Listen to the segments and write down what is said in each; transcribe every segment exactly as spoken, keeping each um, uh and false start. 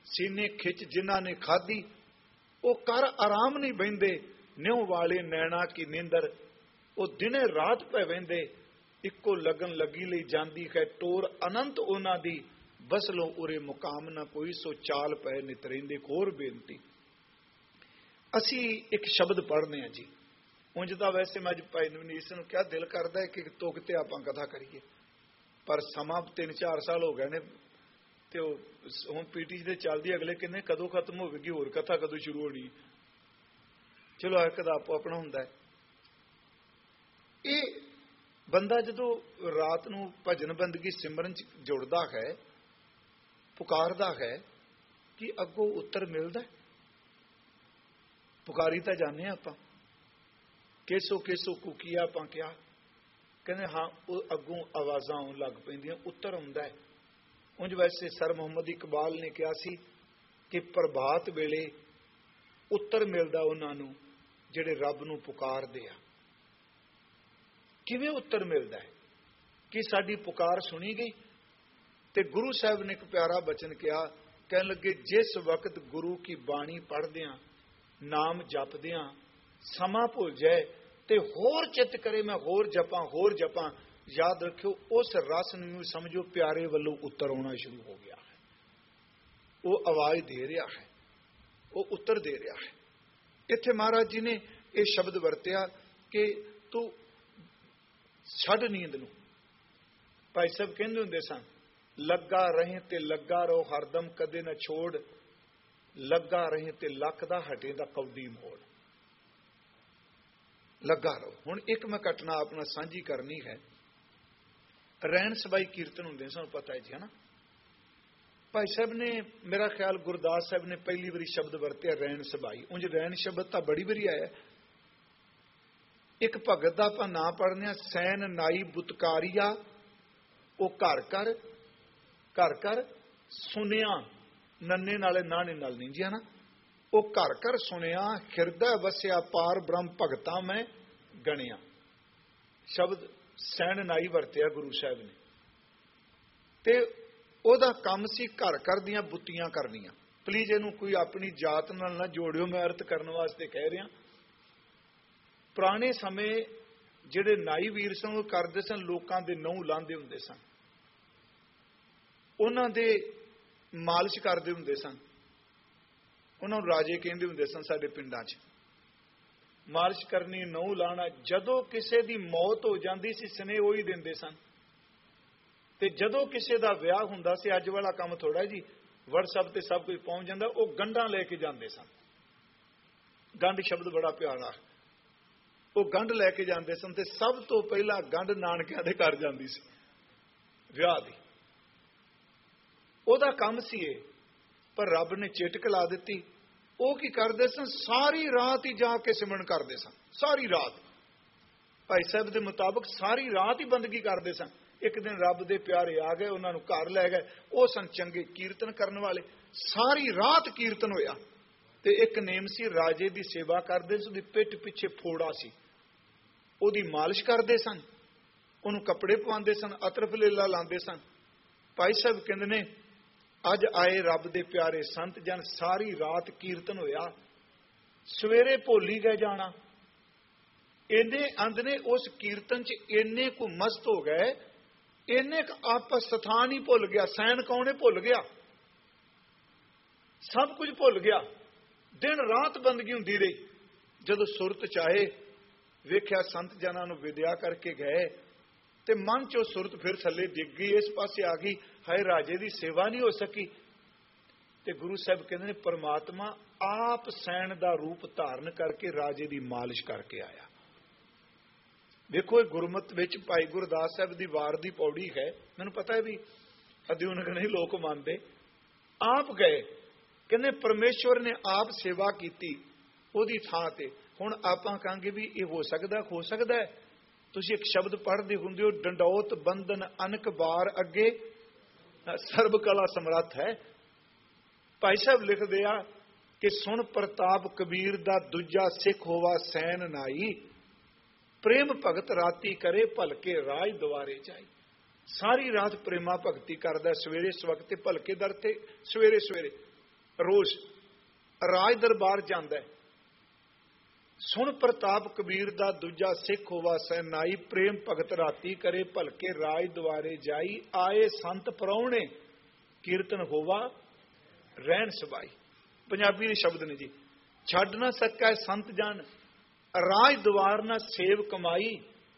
ਸੀਨੇ ਖਿੱਚ ਜਿਨ੍ਹਾਂ ਨੇ ਖਾਧੀ, ਉਹ ਕਰ ਆਰਾਮ ਨਹੀਂ ਬਹਿੰਦੇ। ਨਿਉ ਵਾਲੇ ਨੈਣਾ ਕੀ ਨੀਂਦਰ, ਉਹ ਦਿਨੇ ਰਾਤ ਪੈ ਵਹਿੰਦੇ। ਇੱਕੋ ਲਗਨ ਲੱਗੀ ਲਈ ਜਾਂਦੀ ਹੈ ਟੋਰ, ਅਨੰਤ ਉਹਨਾਂ ਦੀ ਬਸਲੋਂ ਉਰੇ ਮੁਕਾਮ ਨਾ ਕੋਈ, ਸੋ ਚਾਲ ਪੈ ਨਿਤਰਿੰਦੇ। ਹੋਰ ਬੇਨਤੀ, ਅਸੀਂ ਇੱਕ ਸ਼ਬਦ ਪੜ੍ਹਦੇ ਹਾਂ ਜੀ। ਉਂਝ ਤਾਂ ਵੈਸੇ ਮੈਂ ਅੱਜ ਭਾਈ ਨਵਨੀਤ ਨੂੰ ਕਿਹਾ, ਦਿਲ ਕਰਦਾ ਕਿ ਤੁਕ ਤੇ ਆਪਾਂ ਕਥਾ ਕਰੀਏ, ਪਰ ਸਮਾਂ ਤਿੰਨ ਚਾਰ ਸਾਲ ਹੋ ਗਏ ਨੇ ਤੇ ਉਹ ਹੁਣ ਪੀਟੀ ਦੇ ਚੱਲਦੀ, ਅਗਲੇ ਕਹਿੰਦੇ ਕਦੋਂ ਖਤਮ ਹੋਵੇਗੀ, ਹੋਰ ਕਥਾ ਕਦੋਂ ਸ਼ੁਰੂ ਹੋਣੀ। ਚਲੋ ਇੱਕ ਦਾ ਆਪੋ ਆਪਣਾ ਹੁੰਦਾ ਹੈ। ਇਹ ਬੰਦਾ ਜਦੋਂ ਰਾਤ ਨੂੰ ਭਜਨ ਬੰਦਗੀ ਸਿਮਰਨ ਚ ਜੁੜਦਾ ਹੈ, ਪੁਕਾਰਦਾ ਹੈ, ਕਿ ਅੱਗੋਂ ਉੱਤਰ ਮਿਲਦਾ। ਪੁਕਾਰੀ ਤਾਂ ਜਾਂਦੇ ਹਾਂ ਆਪਾਂ, ਕੇਸੋ ਕੇਸੋ ਕੁਕੀਆ ਆਪਾਂ ਕਿਹਾ, ਕਹਿੰਦੇ ਹਾਂ ਉਹ ਅੱਗੋਂ ਆਵਾਜ਼ਾਂ ਆਉਣ ਲੱਗ ਪੈਂਦੀਆਂ, ਉੱਤਰ ਆਉਂਦਾ ਹੈ। ਉਂਝ ਵੈਸੇ ਸਰ ਮੁਹੰਮਦ ਇਕਬਾਲ ਨੇ ਕਿਹਾ ਸੀ ਕਿ ਪ੍ਰਭਾਤ ਵੇਲੇ ਉੱਤਰ ਮਿਲਦਾ ਉਹਨਾਂ ਨੂੰ ਜਿਹੜੇ ਰੱਬ ਨੂੰ ਪੁਕਾਰਦੇ ਆ। ਕਿਵੇਂ ਉੱਤਰ ਮਿਲਦਾ ਹੈ? ਕਿ ਸਾਡੀ ਪੁਕਾਰ ਸੁਣੀ ਗਈ। ਤੇ ਗੁਰੂ ਸਾਹਿਬ ਨੇ ਇੱਕ ਪਿਆਰਾ ਬਚਨ ਕਿਹਾ, ਕਹਿਣ ਲੱਗੇ, ਜਿਸ ਵਕਤ ਗੁਰੂ ਕੀ ਬਾਣੀ ਪੜ੍ਹਦਿਆਂ, ਨਾਮ ਜਪਦਿਆਂ ਸਮਾਂ ਭੁੱਲ ਜਾਏ ਤੇ ਹੋਰ ਚਿੱਤ ਕਰੇ ਮੈਂ ਹੋਰ ਜਪਾਂ ਹੋਰ ਜਪਾਂ, ਯਾਦ ਰੱਖਿਓ ਉਸ ਰਸ ਨੂੰ ਸਮਝੋ ਪਿਆਰੇ ਵੱਲੋਂ ਉੱਤਰ ਆਉਣਾ ਸ਼ੁਰੂ ਹੋ ਗਿਆ ਹੈ। ਉਹ ਆਵਾਜ਼ ਦੇ ਰਿਹਾ ਹੈ, ਉਹ ਉੱਤਰ ਦੇ ਰਿਹਾ ਹੈ। ਇੱਥੇ ਮਹਾਰਾਜ ਜੀ ਨੇ ਇਹ ਸ਼ਬਦ ਵਰਤਿਆ ਕਿ ਤੂੰ ਛੱਡ ਨੀਂਦ ਨੂੰ। ਭਾਈ ਸਾਹਿਬ ਕਹਿੰਦੇ ਹੁੰਦੇ ਸਨ, ਲੱਗਾ ਰਹੇ ਤੇ ਲੱਗਾ ਰਹੋ ਹਰਦਮ, ਕਦੇ ਨਾ ਛੋੜ, ਲੱਗਾ ਰਹੇ ਤੇ ਲੱਕ ਦਾ ਹਟੇ ਦਾ ਕੌਡੀ ਮੋੜ। ਲੱਗਾ ਰਹੋ। ਹੁਣ ਇੱਕ ਮੈਂ ਘਟਨਾ ਆਪਣਾ ਸਾਂਝੀ ਕਰਨੀ ਹੈ। ਰਹਿਣ ਸਬਾਈ ਕੀਰਤਨ ਹੁੰਦੇ ਸਾਨੂੰ ਪਤਾ ਹੈ ਜੀ, ਹੈ ਨਾ। ਭਾਈ ਸਾਹਿਬ ਨੇ, ਮੇਰਾ ਖਿਆਲ ਗੁਰਦਾਸ ਸਾਹਿਬ ਨੇ ਪਹਿਲੀ ਵਾਰੀ ਸ਼ਬਦ ਵਰਤਿਆ ਰਹਿਣ ਸਬਾਈ। ਉਂਝ ਰਹਿਣ ਸ਼ਬਦ ਤਾਂ ਬੜੀ ਵਾਰੀ ਆਇਆ। ਇੱਕ ਭਗਤ ਦਾ ਆਪਾਂ ਨਾਂ ਪੜ੍ਹਨੇ ਆ, ਸੈਨ ਨਾਈ ਬੁਤਕਾਰੀਆ, ਉਹ ਘਰ ਘਰ ਘਰ ਘਰ ਸੁਣਿਆ, ਨੰਨੇ ਨਾਲੇ ਨਾਣੇ ਨਾਲ ਨਹੀਂ ਜੀ, ਹੈ ਨਾ। ਉਹ ਘਰ ਘਰ ਸੁਣਿਆ, ਹਿਰਦਾ ਵਸਿਆ ਪਾਰ ਬ੍ਰਹਮ ਭਗਤਾਂ ਮੈਂ ਗਣਿਆ। ਸ਼ਬਦ ਸੈਨ ਨਾਈ ਵਰਤਿਆ ਗੁਰੂ ਸਾਹਿਬ ਨੇ। ਤੇ ਉਹਦਾ ਕੰਮ ਸੀ ਘਰ ਘਰ ਦੀਆਂ ਬੁੱਤੀਆਂ ਕਰਨੀਆਂ। ਪਲੀਜ਼ ਇਹਨੂੰ ਕੋਈ ਆਪਣੀ ਜਾਤ ਨਾਲ ਨਾ ਜੋੜਿਓ, ਮੈਂ ਅਰਥ ਕਰਨ ਵਾਸਤੇ ਕਹਿ ਰਿਹਾ। ਪੁਰਾਣੇ ਸਮੇਂ ਜਿਹੜੇ ਨਾਈ ਵੀਰ ਸਨ ਉਹ ਕਰਦੇ ਸਨ, ਲੋਕਾਂ ਦੇ ਨਹੁੰ ਲਾਂਦੇ ਹੁੰਦੇ ਸਨ, ਉਹਨਾਂ ਦੇ ਮਾਲਿਸ਼ ਕਰਦੇ ਹੁੰਦੇ ਸਨ। ਉਹਨਾਂ ਨੂੰ ਰਾਜੇ ਕਹਿੰਦੇ ਹੁੰਦੇ ਸਨ ਸਾਡੇ ਪਿੰਡਾਂ 'ਚ। ਮਾਲਿਸ਼ ਕਰਨੀ, ਨਹੁੰ ਲਾਣਾ। ਜਦੋਂ ਕਿਸੇ ਦੀ ਮੌਤ ਹੋ ਜਾਂਦੀ ਸੀ ਸਨੇਹ ਉਹੀ ਦਿੰਦੇ ਸਨ। ਤੇ ਜਦੋਂ ਕਿਸੇ ਦਾ ਵਿਆਹ ਹੁੰਦਾ ਸੀ, ਅੱਜ ਵਾਲਾ ਕੰਮ ਥੋੜਾ ਜੀ, ਵਟਸਐਪ ਤੇ ਸਭ ਕੁਝ ਪਹੁੰਚ ਜਾਂਦਾ, ਉਹ ਗੰਢਾਂ ਲੈ ਕੇ ਜਾਂਦੇ ਸਨ। ਗੰਢ ਸ਼ਬਦ ਬੜਾ ਪਿਆਰਾ। ਉਹ ਗੰਢ ਲੈ ਕੇ ਜਾਂਦੇ ਸਨ ਤੇ ਸਭ ਤੋਂ ਪਹਿਲਾਂ ਗੰਢ ਨਾਨਕਿਆਂ ਦੇ ਘਰ ਜਾਂਦੀ ਸੀ ਵਿਆਹ ਦੀ। ਉਹਦਾ ਕੰਮ ਸੀ ਇਹ, ਪਰ ਰੱਬ ਨੇ ਚਿਟਕ ਲਾ ਦਿੱਤੀ। ਉਹ ਕੀ ਕਰਦੇ ਸਨ? ਸਾਰੀ ਰਾਤ ਹੀ ਜਾ ਕੇ ਸਿਮਰਨ ਕਰਦੇ ਸਨ। ਸਾਰੀ ਰਾਤ ਭਾਈ ਸਾਹਿਬ ਦੇ ਮੁਤਾਬਕ ਸਾਰੀ ਰਾਤ ਹੀ ਬੰਦਗੀ ਕਰਦੇ ਸਨ। ਇੱਕ ਦਿਨ ਰੱਬ ਦੇ ਪਿਆਰੇ ਆ ਗਏ, ਉਹਨਾਂ ਨੂੰ ਘਰ ਲੈ ਗਏ। ਉਹ ਸਨ ਚੰਗੇ ਕੀਰਤਨ ਕਰਨ ਵਾਲੇ। ਸਾਰੀ ਰਾਤ ਕੀਰਤਨ ਹੋਇਆ। ਤੇ ਇੱਕ ਨੇਮ ਸੀ, ਰਾਜੇ ਦੀ ਸੇਵਾ ਕਰਦੇ ਸੀ, ਉਹਦੀ ਪਿੱਠ ਪਿੱਛੇ ਫੋੜਾ ਸੀ, ਉਹਦੀ ਮਾਲਿਸ਼ ਕਰਦੇ ਸਨ, ਉਹਨੂੰ ਕੱਪੜੇ ਪਵਾਉਂਦੇ ਸਨ, ਅਤਰ ਫਲੇਲਾ ਲਾਉਂਦੇ ਸਨ। ਭਾਈ ਸਾਹਿਬ ਕਹਿੰਦੇ ਨੇ, ਅੱਜ ਆਏ ਰੱਬ ਦੇ ਪਿਆਰੇ ਸੰਤ ਜਨ, ਸਾਰੀ ਰਾਤ ਕੀਰਤਨ ਹੋਇਆ, ਸਵੇਰੇ ਭੁੱਲ ਗਏ ਜਾਣਾ। ਇੰਨੇ ਅੰਧ ਨੇ ਉਸ ਕੀਰਤਨ 'ਚ ਇੰਨੇ ਕੁ ਮਸਤ ਹੋ ਗਏ, ਇੰਨੇ ਕੁ ਆਪਸ ਸਥਾਨ ਹੀ ਭੁੱਲ ਗਿਆ, ਸੈਨ ਕੌਣੇ ਭੁੱਲ ਗਿਆ, ਸਭ ਕੁਝ ਭੁੱਲ ਗਿਆ। ਦਿਨ ਰਾਤ ਬੰਦਗੀ ਹੁੰਦੀ ਰਹੀ। ਜਦੋਂ ਸੁਰਤ ਚਾਹੇ ਵੇਖਿਆ ਸੰਤ ਜਨਾਂ ਨੂੰ ਵਿਦਿਆ ਕਰਕੇ ਗਏ ਤੇ ਮਨ 'ਚੋਂ ਸੁਰਤ ਫਿਰ ਥੱਲੇ ਡਿੱਗ ਗਈ, ਇਸ ਪਾਸੇ ਆ ਗਈ, ਹਾਏ ਰਾਜੇ ਦੀ ਸੇਵਾ ਨਹੀਂ ਹੋ ਸਕੀ। ਤੇ ਗੁਰੂ ਸਾਹਿਬ ਕਹਿੰਦੇ ਨੇ, ਪਰਮਾਤਮਾ ਆਪ ਸੈਣ ਦਾ ਰੂਪ ਧਾਰਨ ਕਰਕੇ ਰਾਜੇ ਦੀ ਮਾਲਿਸ਼ ਕਰਕੇ ਆਇਆ। ਦੇਖੋ, ਇਹ ਗੁਰਮਤ ਵਿੱਚ ਭਾਈ ਗੁਰਦਾਸ ਸਾਹਿਬ ਦੀ ਵਾਰ ਦੀ ਪੌੜੀ ਹੈ। ਮੈਨੂੰ ਪਤਾ ਹੈ ਵੀ ਅਧਿਉਨਕ ਨਹੀਂ ਲੋਕ ਮੰਨਦੇ। ਆਪ ਗਏ, ਕਹਿੰਦੇ ਪਰਮੇਸ਼ਵਰ ਨੇ ਆਪ ਸੇਵਾ ਕੀਤੀ ਉਹਦੀ ਥਾਂ ਤੇ। ਹੁਣ ਆਪਾਂ ਕਹਾਂਗੇ ਵੀ ਇਹ ਹੋ ਸਕਦਾ ਹੋ ਸਕਦਾ ਹੈ। ਤੁਸੀਂ ਇੱਕ ਸ਼ਬਦ ਪੜ੍ਹਦੇ ਹੁੰਦੇ ਹੋ, ਡੰਡੌਤ ਬੰਧਨ ਅਨਕ ਬਾਰ ਅੱਗੇ ਸਰਬ ਕਲਾ ਸਮਰੱਥ ਹੈ। ਭਾਈ ਸਾਹਿਬ ਲਿਖਦੇ ਆ ਕਿ ਸੁਣ ਪ੍ਰਤਾਪ ਕਬੀਰ ਦਾ, ਦੂਜਾ ਸਿੱਖ ਹੋਵਾ ਸੈਨ ਨਾਈ, ਪ੍ਰੇਮ ਭਗਤ ਰਾਤੀ ਕਰੇ ਭਲਕੇ ਰਾਜ ਦੁਆਰੇ ਜਾਈ। ਸਾਰੀ ਰਾਤ ਪ੍ਰੇਮਾ ਭਗਤੀ ਕਰਦਾ, ਸਵੇਰੇ ਸਵਖਤੇ ਭਲਕੇ ਦਰ ਤੇ ਸਵੇਰੇ ਸਵੇਰੇ ਰੋਜ਼ ਰਾਜ ਦਰਬਾਰ ਜਾਂਦਾ। ਸੁਣ ਪ੍ਰਤਾਪ ਕਬੀਰ ਦਾ ਦੂਜਾ ਸਿੱਖ ਹੋਵਾ ਸੈਨਾਈ, ਪ੍ਰੇਮ ਭਗਤ ਰਾਤੀ ਕਰੇ ਭਲਕੇ ਰਾਜ ਦੁਆਰੇ ਜਾਈ, ਆਏ ਸੰਤ ਪਰਾਉਣੇ ਕੀਰਤਨ ਹੋਵਾ ਰਹਿਣ ਸਬਾਈ। ਪੰਜਾਬੀ ਦੇ ਸ਼ਬਦ ਨੇ ਜੀ। ਛੱਡ ਨਾ ਸਕੈ ਸੰਤ ਜਨ ਰਾਜ ਦੁਆਰ ਨਾ ਸੇਵ ਕਮਾਈ,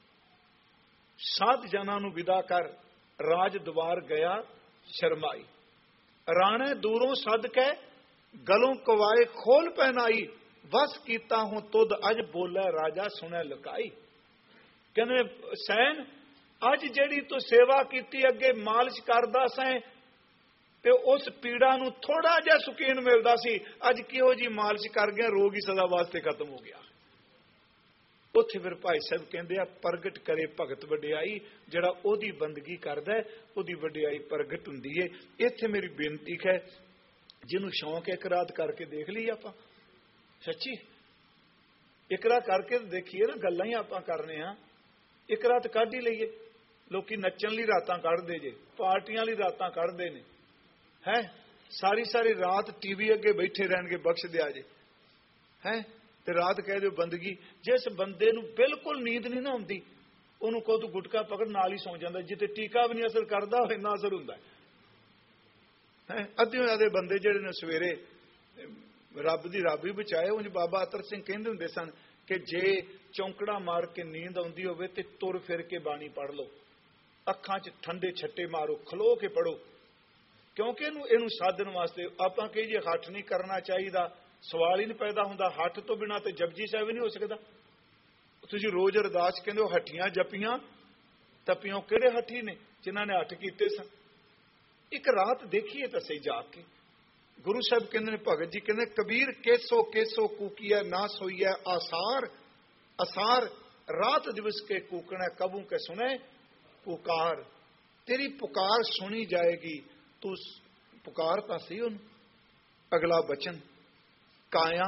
ਸਾਧ ਜਨਾਂ ਨੂੰ ਵਿਦਾ ਕਰ ਰਾਜ ਦੁਆਰ ਗਿਆ ਸ਼ਰਮਾਈ। ਰਾਣੇ ਦੂਰੋਂ ਸੱਦ ਕੇ ਗਲੋਂ ਕਵਾਏ ਖੋਲ ਪਹਿਨਾਈ, ਵਸ ਕੀਤਾ ਹੂੰ ਤੁਧ ਅਜ ਬੋਲੇ ਰਾਜਾ ਸੁਣੈ ਲੁਕਾਈ। ਕਹਿੰਦੇ ਸੈਨ ਅੱਜ ਜਿਹੜੀ ਤੂੰ ਸੇਵਾ ਕੀਤੀ ਅੱਗੇ ਮਾਲਿਸ਼ ਕਰਦਾ ਸੈਂ ਤੇ ਉਸ ਪੀੜਾ ਨੂੰ ਥੋੜਾ ਜਿਹਾ ਸੁਕੀਨ ਮਿਲਦਾ ਸੀ, ਅੱਜ ਕਿਹੋ ਜੀ ਮਾਲਿਸ਼ ਕਰ ਗਿਆ, ਰੋਗ ਹੀ ਸਦਾ ਵਾਸਤੇ ਖਤਮ ਹੋ ਗਿਆ। ਉੱਥੇ ਫਿਰ ਭਾਈ ਸਾਹਿਬ ਕਹਿੰਦੇ ਆ ਪ੍ਰਗਟ ਕਰੇ ਭਗਤ ਵਡਿਆਈ, ਜਿਹੜਾ ਉਹਦੀ ਬੰਦਗੀ ਕਰਦਾ ਉਹਦੀ ਵਡਿਆਈ ਪ੍ਰਗਟ ਹੁੰਦੀ ਏ। ਇੱਥੇ ਮੇਰੀ ਬੇਨਤੀ ਹੈ, ਜਿਹਨੂੰ ਸ਼ੌਂਕ ਹੈ ਇੱਕ ਰਾਤ ਕਰਕੇ ਦੇਖ ਲਈ ਆਪਾਂ, ਸੱਚੀ ਇੱਕ ਰਾਤ ਕਰਕੇ ਦੇਖੀਏ ਨਾ, ਗੱਲਾਂ ਹੀ ਆਪਾਂ ਕਰਨੇ ਆ, ਇੱਕ ਰਾਤ ਕੱਢ ਹੀ ਲਈਏ। ਲੋਕੀ ਨੱਚਣ ਲਈ ਰਾਤਾਂ ਕੱਢਦੇ ਜੇ, ਪਾਰਟੀਆਂ ਲਈ ਰਾਤਾਂ ਕੱਢਦੇ ਨੇ, ਹੈ ਸਾਰੀ ਸਾਰੀ ਰਾਤ ਟੀਵੀ ਅੱਗੇ ਬੈਠੇ ਰਹਿਣਗੇ, ਬਖਸ਼ ਦਿਆ ਜੇ, ਹੈ ਤੇ ਰਾਤ ਕਹਿ ਦਿਓ ਬੰਦਗੀ। ਜਿਸ ਬੰਦੇ ਨੂੰ ਬਿਲਕੁਲ ਨੀਂਦ ਨਹੀਂ ਨਾ ਆਉਂਦੀ, ਉਹਨੂੰ ਕਹੋ ਤੂੰ ਗੁਟਕਾ ਪਕੜ, ਨਾਲ ਹੀ ਸੌਂ ਜਾਂਦਾ। ਜਿੱਥੇ ਟੀਕਾ ਵੀ ਨਹੀਂ ਅਸਰ ਕਰਦਾ, ਇੰਨਾ ਅਸਰ ਹੁੰਦਾ ਹੈ। ਅੱਧੇ ਅੱਧੇ ਬੰਦੇ ਜਿਹੜੇ ਨੇ ਸਵੇਰੇ ਰੱਬ ਦੀ ਰੱਬ ਹੀ ਬਚਾਏ। ਉਂਝ ਬਾਬਾ ਅਤਰ ਸਿੰਘ ਕਹਿੰਦੇ ਹੁੰਦੇ ਸਨ ਕਿ ਜੇ ਚੌਂਕੜਾ ਮਾਰ ਕੇ ਨੀਂਦ ਆਉਂਦੀ ਹੋਵੇ ਤੇ ਤੁਰ ਫਿਰ ਕੇ ਬਾਣੀ ਪੜ੍ਹ ਲਓ, ਅੱਖਾਂ 'ਚ ਠੰਡੇ ਛੱਟੇ ਮਾਰੋ, ਖਲੋ ਕੇ ਪੜ੍ਹੋ, ਕਿਉਂਕਿ ਇਹਨੂੰ ਇਹਨੂੰ ਸਾਧਨ ਵਾਸਤੇ ਆਪਾਂ ਕਹੀ ਜੇ ਹੱਠ ਨਹੀਂ ਕਰਨਾ ਚਾਹੀਦਾ, ਸਵਾਲ ਹੀ ਨਹੀਂ ਪੈਦਾ ਹੁੰਦਾ। ਹੱਠ ਤੋਂ ਬਿਨਾਂ ਤੇ ਜਪਜੀ ਸਾਹਿਬ ਨਹੀਂ ਹੋ ਸਕਦਾ। ਤੁਸੀਂ ਰੋਜ਼ ਅਰਦਾਸ ਕਹਿੰਦੇ ਹੋ ਹੱਠੀਆਂ ਜਪੀਆਂ ਤਪੀਆਂ, ਕਿਹੜੇ ਹੱਠੀ ਨੇ ਜਿਨ੍ਹਾਂ ਨੇ ਹੱਠ ਕੀਤੇ ਸਨ। ਇੱਕ ਰਾਤ ਦੇਖੀਏ ਤਾਂ ਸਹੀ ਜਾ ਕੇ। ਗੁਰੂ ਸਾਹਿਬ ਕਹਿੰਦੇ ਨੇ, ਭਗਤ ਜੀ ਕਹਿੰਦੇ, ਕਬੀਰ ਕੇਸੋ ਕੇਸੋ ਕੂਕੀਆ ਨਾ ਸੋਈਐ ਆਸਾਰ, ਅਸਾਰ ਰਾਤ ਦਿਵਸ ਕੇ ਕੂਕਣਾ ਕਬੂ ਕੇ ਸੁਣੇ ਪੁਕਾਰ। ਤੇਰੀ ਪੁਕਾਰ ਸੁਣੀ ਜਾਏਗੀ, ਤੂੰ ਪੁਕਾਰ ਤਾਂ ਸਹੀ ਉਹਨੂੰ। ਅਗਲਾ ਬਚਨ, ਕਾਇਆ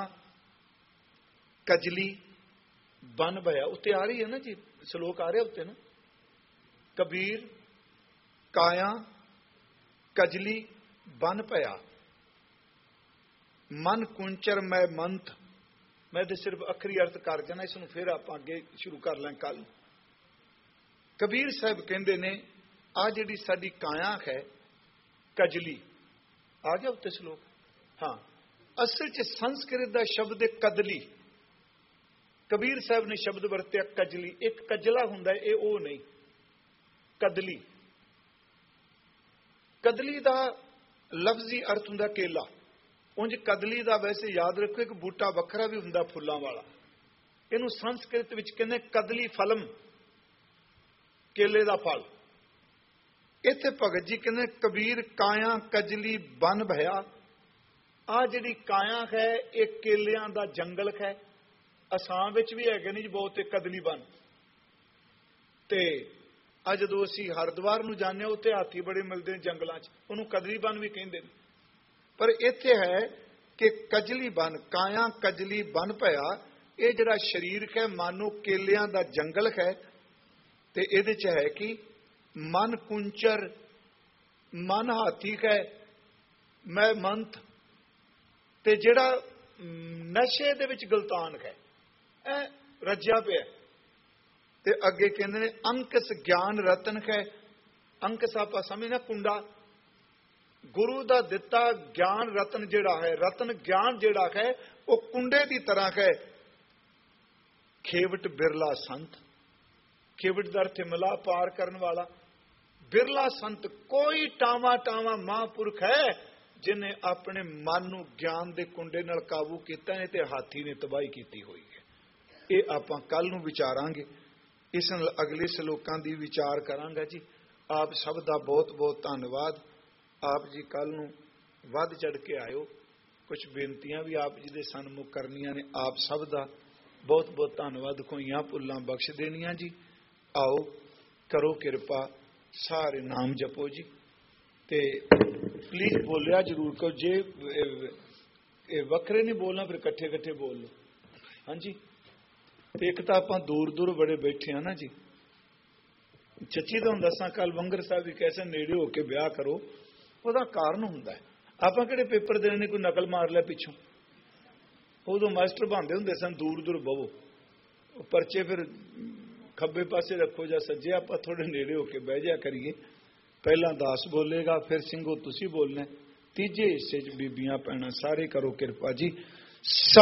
ਕਜਲੀ ਬਨ ਭਇਆ, ਉੱਤੇ ਆ ਰਹੀ ਹੈ ਨਾ ਜੀ, ਸ਼ਲੋਕ ਆ ਰਿਹਾ ਉੱਤੇ ਨਾ। ਕਬੀਰ ਕਾਇਆ ਕਜਲੀ ਬਨ ਭਇਆ, ਮਨ ਕੁੰਚਰ ਮੈਂ ਮੰਤ। ਮੈਂ ਤੇ ਸਿਰਫ ਅੱਖਰੀ ਅਰਥ ਕਰ ਜਾਣਾ, ਇਸ ਨੂੰ ਫਿਰ ਆਪਾਂ ਅੱਗੇ ਸ਼ੁਰੂ ਕਰ ਲਾਂ ਕੱਲ। ਕਬੀਰ ਸਾਹਿਬ ਕਹਿੰਦੇ ਨੇ ਆ ਜਿਹੜੀ ਸਾਡੀ ਕਾਇਆ ਹੈ ਕਜਲੀ, ਆ ਗਿਆ ਉੱਤੇ ਸ਼ਲੋਕ। ਹਾਂ, ਅਸਲ 'ਚ ਸੰਸਕ੍ਰਿਤ ਦਾ ਸ਼ਬਦ ਹੈ ਕਦਲੀ। ਕਬੀਰ ਸਾਹਿਬ ਨੇ ਸ਼ਬਦ ਵਰਤਿਆ ਕਜਲੀ। ਇੱਕ ਕਜਲਾ ਹੁੰਦਾ, ਇਹ ਉਹ ਨਹੀਂ, ਕਦਲੀ। ਕਦਲੀ ਦਾ ਲਫ਼ਜ਼ੀ ਅਰਥ ਹੁੰਦਾ ਕੇਲਾ। ਉਂਝ ਕਦਲੀ ਦਾ ਵੈਸੇ ਯਾਦ ਰੱਖੋ ਇੱਕ ਬੂਟਾ ਵੱਖਰਾ ਵੀ ਹੁੰਦਾ ਫੁੱਲਾਂ ਵਾਲਾ, ਇਹਨੂੰ ਸੰਸਕ੍ਰਿਤ ਵਿੱਚ ਕਹਿੰਦੇ ਕਦਲੀ ਫਲਮ, ਕੇਲੇ ਦਾ ਫਲ। ਇੱਥੇ ਭਗਤ ਜੀ ਕਹਿੰਦੇ ਕਬੀਰ ਕਾਇਆ ਕਜਲੀ ਬਨ ਭਇਆ। ਆ ਜਿਹੜੀ ਕਾਇਆ ਹੈ ਇਹ ਕੇਲਿਆਂ ਦਾ ਜੰਗਲ ਹੈ। ਅਸਾਮ ਵਿੱਚ ਵੀ ਹੈਗੇ ਨੇ ਜੀ ਬਹੁਤ ਕਦਲੀ ਬਨ। ਤੇ ਆ ਜਦੋਂ ਅਸੀਂ ਹਰਿਦੁਆਰ ਨੂੰ ਜਾਂਦੇ ਹਾਂ, ਉੱਥੇ ਹਾਥੀ ਬੜੇ ਮਿਲਦੇ ਨੇ ਜੰਗਲਾਂ 'ਚ, ਉਹਨੂੰ ਕਦਲੀ ਬਨ ਵੀ ਕਹਿੰਦੇ ਨੇ। ਪਰ ਇੱਥੇ ਹੈ ਕਿ ਕਜਲੀ ਬਨ, ਕਾਇਆ ਕਜਲੀ ਬਨ ਭਇਆ। ਇਹ ਜਿਹੜਾ ਸਰੀਰ ਹੈ ਮਾਨੋ ਕੇਲਿਆਂ ਦਾ ਜੰਗਲ ਹੈ। ਤੇ ਇਹਦੇ 'ਚ ਹੈ ਕਿ ਮਨ ਕੁੰਚਰ, ਮਨ ਹਾਥੀ ਹੈ, ਮੈਂ ਮੰਤ, ਤੇ ਜਿਹੜਾ ਨਸ਼ੇ ਦੇ ਵਿੱਚ ਗਲਤਾਨ ਹੈ, ਇਹ ਰੱਜਿਆ ਪਿਆ। ਤੇ ਅੱਗੇ ਕਹਿੰਦੇ ਨੇ ਅੰਕਸ ਗਿਆਨ ਰਤਨ ਹੈ। ਅੰਕਸ ਆਪਾਂ ਸਮਝਣਾ ਕੁੰਡਾ, ਗੁਰੂ ਦਾ ਦਿੱਤਾ ਗਿਆਨ ਰਤਨ ਜਿਹੜਾ ਹੈ, ਰਤਨ ਗਿਆਨ ਜਿਹੜਾ ਹੈ ਉਹ ਕੁੰਡੇ ਦੀ ਤਰ੍ਹਾਂ ਹੈ। ਖੇਵਟ ਬਿਰਲਾ ਸੰਤ, ਖੇਵਟ ਦਾ ਅਰਥ ਮਿਲਾ ਪਾਰ ਕਰਨ ਵਾਲਾ। ਬਿਰਲਾ ਸੰਤ, ਕੋਈ ਟਾਵਾ ਟਾਵਾ ਮਹਾਂਪੁਰਖ ਹੈ ਜਿਹਨੇ ਆਪਣੇ ਮਨ ਨੂੰ ਗਿਆਨ ਦੇ ਕੁੰਡੇ ਨਾਲ ਕਾਬੂ ਕੀਤਾ ਹੈ, ਤੇ ਹਾਥੀ ਨੇ ਤਬਾਹੀ ਕੀਤੀ ਹੋਈ ਹੈ। ਇਹ ਆਪਾਂ ਕੱਲ ਨੂੰ ਵਿਚਾਰਾਂਗੇ। ਇਸ ਨਾਲ ਅਗਲੇ ਸ਼ਲੋਕਾਂ ਦੀ ਵਿਚਾਰ ਕਰਾਂਗਾ ਜੀ। ਆਪ ਸਭ ਦਾ ਬਹੁਤ ਬਹੁਤ ਧੰਨਵਾਦ। ਆਪ ਜੀ ਕੱਲ ਨੂੰ ਵੱਧ ਚੜ ਕੇ ਆਇਓ। ਕੁਝ ਬੇਨਤੀਆਂ ਵੀ ਆਪ ਜੀ ਦੇ ਸਨਮੁਖ ਕਰਨੀਆਂ ਨੇ। ਆਪ ਸਭ ਦਾ ਬਹੁਤ ਬਹੁਤ ਧੰਨਵਾਦ। ਖੋਈਆਂ ਭੁੱਲਾਂ ਬਖਸ਼ ਦੇਣੀਆਂ ਜੀ। ਆਓ ਕਰੋ ਕਿਰਪਾ, ਸਾਰੇ ਨਾਮ ਜਪੋ ਜੀ। ਤੇ ਪਲੀਜ਼ ਬੋਲਿਆ ਜ਼ਰੂਰ ਕਰੋ। ਜੇ ਇਹ ਵੱਖਰੇ ਨਹੀਂ ਬੋਲਣਾ ਫਿਰ ਇਕੱਠੇ ਇਕੱਠੇ ਬੋਲ ਲਓ। ਹਾਂਜੀ, ਤੇ ਇੱਕ ਤਾਂ ਆਪਾਂ ਦੂਰ ਦੂਰ ਬੜੇ ਬੈਠੇ ਆ ਨਾ ਜੀ। ਸੱਚੀ ਤੁਹਾਨੂੰ ਦੱਸਾਂ, ਕੱਲ ਵੰਗਰ ਸਾਹਿਬ ਵੀ ਕੈਸੇ ਨੇੜੇ ਹੋ ਕੇ ਵਿਆਹ ਕਰੋ, ਉਹਦਾ ਕਾਰਨ ਹੁੰਦਾ ਹੈ। ਆਪਾਂ ਕਿਹੜੇ ਪੇਪਰ ਦੇਣੇ ਨੇ ਕੋਈ ਨਕਲ ਮਾਰ ਲਿਆ ਪਿੱਛੋਂ। ਉਦੋਂ ਮਾਸਟਰ ਬਣਦੇ ਹੁੰਦੇ ਸਨ, ਦੂਰ ਦੂਰ ਬਵੋ, ਉਹ ਪਰਚੇ ਫਿਰ ਖੱਬੇ ਪਾਸੇ ਰੱਖੋ ਜਾਂ ਸੱਜੇ, ਆਪਾਂ ਥੋੜੇ ਨੇੜੇ ਹੋ ਕੇ ਬਹਿ ਜਾ ਕਰੀਏ। ਪਹਿਲਾਂ ਦਾਸ ਬੋਲੇਗਾ, ਫਿਰ ਸਿੰਘੋ ਤੁਸੀਂ ਬੋਲਣਾ, ਤੀਜੇ ਹਿੱਸੇ 'ਚ ਬੀਬੀਆਂ ਪੈਣਾ। ਸਾਰੇ ਕਰੋ ਕਿਰਪਾ ਜੀ।